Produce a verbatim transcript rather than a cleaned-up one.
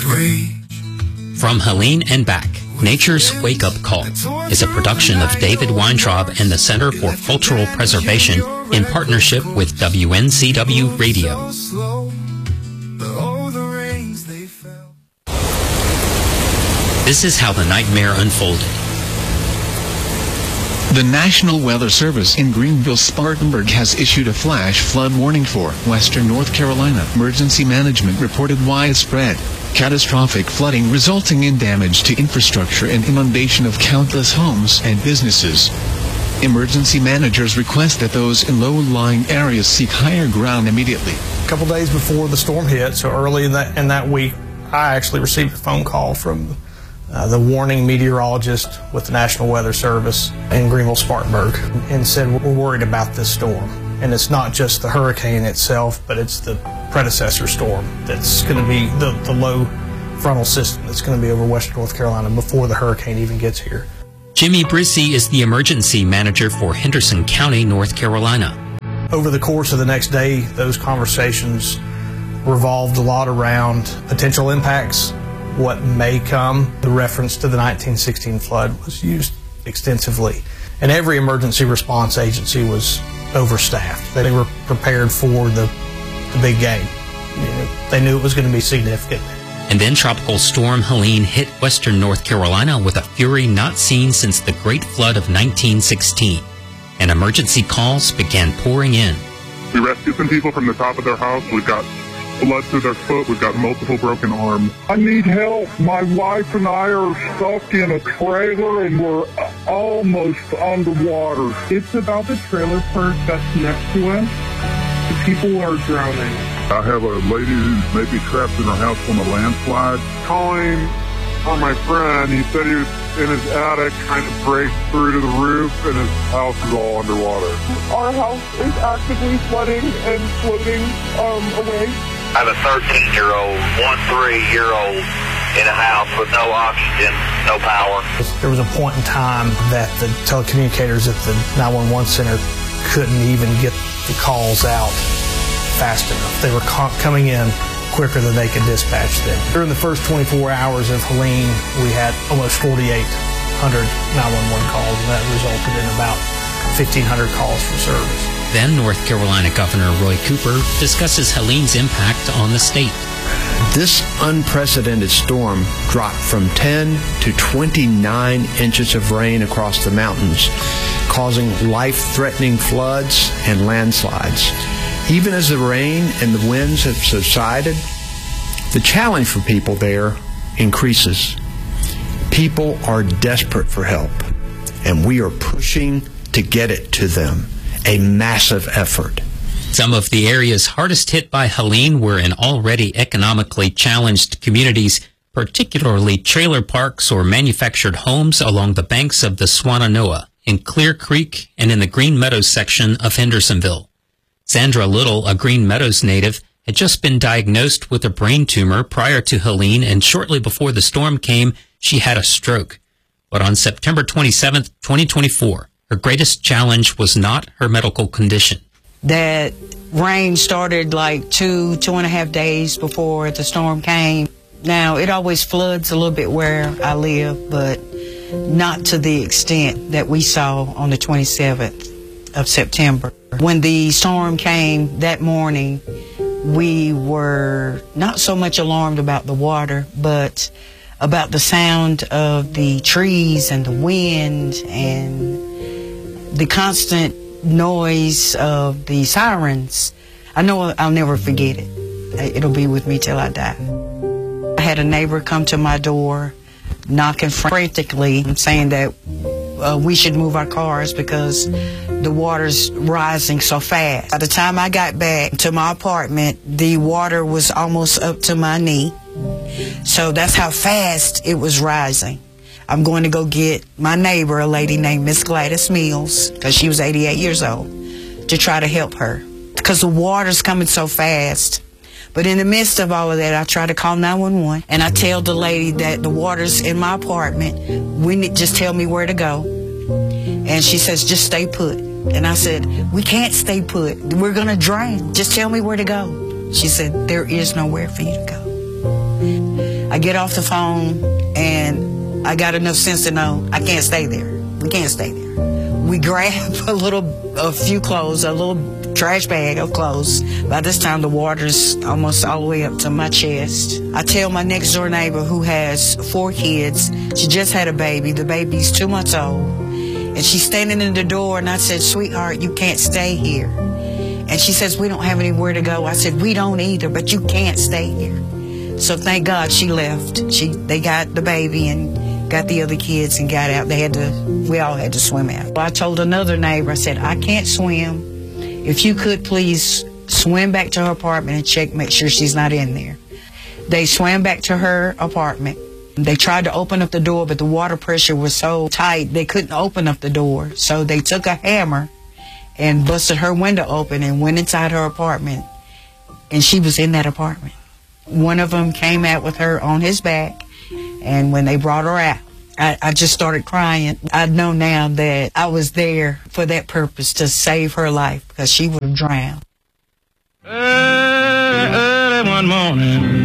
From Helene and Back, Nature's Wake Up Call is a production of David Weintraub and the Center for Cultural Preservation in partnership with W N C W Radio. This is how the nightmare unfolded. The National Weather Service in Greenville-Spartanburg has issued a flash flood warning for western North Carolina. Emergency management reported widespread, catastrophic flooding resulting in damage to infrastructure and inundation of countless homes and businesses. Emergency managers request that those in low-lying areas seek higher ground immediately. A couple days before the storm hit, so early in that, in that week, I actually received a phone call from Uh, the warning meteorologist with the National Weather Service in Greenville-Spartanburg, and said, we're worried about this storm. And it's not just the hurricane itself, but it's the predecessor storm that's going to be the, the low frontal system that's going to be over western North Carolina before the hurricane even gets here. Jimmy Brizzi is the emergency manager for Henderson County, North Carolina. Over the course of the next day, those conversations revolved a lot around potential impacts, what may come. The reference to the nineteen sixteen flood was used extensively, and every emergency response agency was overstaffed. They were prepared for the, the big game. You know, they knew it was going to be significant. And then Tropical Storm Helene hit western North Carolina with a fury not seen since the Great Flood of nineteen sixteen, and emergency calls began pouring in. We rescued some people from the top of their house. We've got blood through their foot. We've got multiple broken arms. I need help. My wife and I are stuck in a trailer and we're almost underwater. It's about the trailer park that's next to us. The people are drowning. I have a lady who's maybe trapped in her house from a landslide. Calling for my friend. He said he was in his attic trying to break through to the roof and his house is all underwater. Our house is actively flooding and floating um, away. I have a thirteen-year-old, one three-year-old in a house with no oxygen, no power. There was a point in time that the telecommunicators at the nine one one center couldn't even get the calls out fast enough. They were coming in quicker than they could dispatch them. During the first twenty-four hours of Helene, we had almost forty-eight hundred nine one one calls, and that resulted in about fifteen hundred calls for service. Then North Carolina Governor Roy Cooper discusses Helene's impact on the state. This unprecedented storm dropped from ten to twenty-nine inches of rain across the mountains, causing life-threatening floods and landslides. Even as the rain and the winds have subsided, the challenge for people there increases. People are desperate for help, and we are pushing to get it to them. A massive effort. Some of the areas hardest hit by Helene were in already economically challenged communities, particularly trailer parks or manufactured homes along the banks of the Swannanoa, in Clear Creek, and in the Green Meadows section of Hendersonville. Sandra Little, a Green Meadows native, had just been diagnosed with a brain tumor prior to Helene, and shortly before the storm came, she had a stroke. But on September twenty-seventh, twenty twenty-four, her greatest challenge was not her medical condition. That rain started like two, two and a half days before the storm came. Now, it always floods a little bit where I live, but not to the extent that we saw on the twenty-seventh of September. When the storm came that morning, we were not so much alarmed about the water, but about the sound of the trees and the wind and the constant noise of the sirens. I know I'll never forget it. It'll be with me till I die. I had a neighbor come to my door, knocking frantically, saying that uh, we should move our cars because the water's rising so fast. By the time I got back to my apartment, the water was almost up to my knee. So that's how fast it was rising. I'm going to go get my neighbor, a lady named Miss Gladys Mills, because she was eighty-eight years old, to try to help her. Because the water's coming so fast. But in the midst of all of that, I try to call nine one one, and I tell the lady that the water's in my apartment. We need, just tell me where to go. And she says, just stay put. And I said, we can't stay put. We're going to drown. Just tell me where to go. She said, there is nowhere for you to go. I get off the phone, and I got enough sense to know I can't stay there. We can't stay there. We grab a little, a few clothes, a little trash bag of clothes. By this time, the water's almost all the way up to my chest. I tell my next door neighbor, who has four kids, she just had a baby. The baby's two months old. And she's standing in the door, and I said, sweetheart, you can't stay here. And she says, we don't have anywhere to go. I said, we don't either, but you can't stay here. So thank God she left. She, they got the baby and got the other kids and got out. They had to, we all had to swim out. I told another neighbor, I said, I can't swim. If you could please swim back to her apartment and check, make sure she's not in there. They swam back to her apartment. They tried to open up the door, but the water pressure was so tight they couldn't open up the door. So they took a hammer and busted her window open and went inside her apartment. And she was in that apartment. One of them came out with her on his back, and when they brought her out, I, I just started crying. I know now that I was there for that purpose, to save her life, because she would have drowned. Early, early one morning,